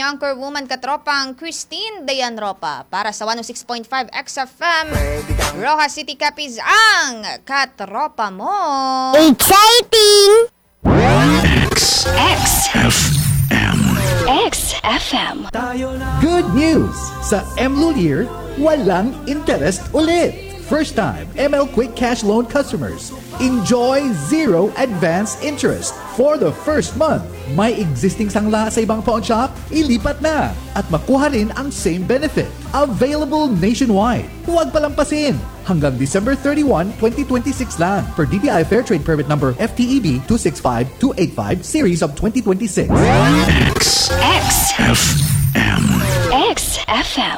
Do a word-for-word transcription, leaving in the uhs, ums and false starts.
anchor woman katropang Christine Dayan Ropa para sa one oh six point five X F M. Rojas City Capiz ang katropa mo. Exciting! X X F M. X F M. Good news! Sa M. Lulier, walang interest ulit. First time M L Quick Cash Loan customers, enjoy zero advance interest for the first month. May existing sangla sa ibang pawn shop? Ilipat na at makuha rin ang same benefit. Available nationwide. Huwag palampasin. Hanggang December thirty-first, twenty twenty-six lang per D T I Fair Trade Permit Number F T E B two six five two eight five Series of twenty twenty-six. X X F M. X F M.